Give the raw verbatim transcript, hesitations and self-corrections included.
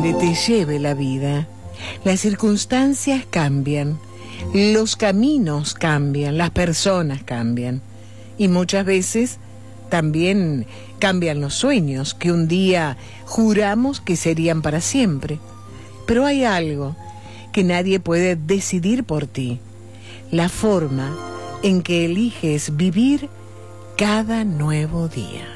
donde te lleve la vida. Las circunstancias cambian, los caminos cambian, las personas cambian. Y muchas veces también cambian los sueños que un día juramos que serían para siempre. Pero hay algo que nadie puede decidir por ti: la forma en que eliges vivir cada nuevo día.